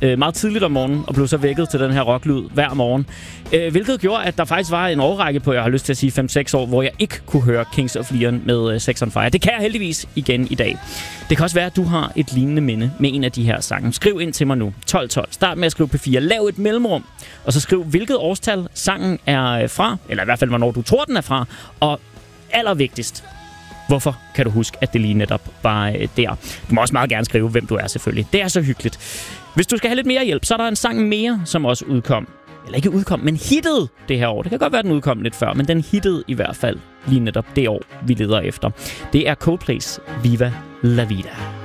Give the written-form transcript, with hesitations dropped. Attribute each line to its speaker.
Speaker 1: meget tidligt om morgenen, og blev så vækket til den her rocklyd hver morgen. Hvilket gjorde, at der faktisk var en årrække på, jeg har lyst til at sige 5-6 år, hvor jeg ikke kunne høre Kings of Leon med Sex on Fire. Det kan jeg heldigvis igen i dag. Det kan også være, at du har et lignende minde med en af de her sange. Skriv ind til mig nu. 1212. Start med at skrive P4. Lav et mellemrum, og så skriv, hvilket årstal sangen er fra, eller i hvert fald, hvornår du tror, den er fra, og allervigtigst, hvorfor kan du huske, at det lige netop var der? Du må også meget gerne skrive, hvem du er selvfølgelig. Det er så hyggeligt. Hvis du skal have lidt mere hjælp, så er der en sang mere, som også udkom. Eller ikke udkom, men hittede det her år. Det kan godt være, den udkom lidt før, men den hittede i hvert fald lige netop det år, vi leder efter. Det er Coldplay's Viva La Vida.